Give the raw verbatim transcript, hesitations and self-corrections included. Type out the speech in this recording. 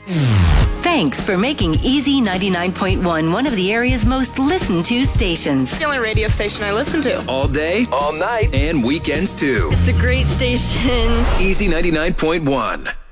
Thanks for making Easy ninety-nine point one one of the area's most listened to stations. The only radio station I listen to. All day, all night, and weekends too. It's a great station. Easy ninety-nine point one.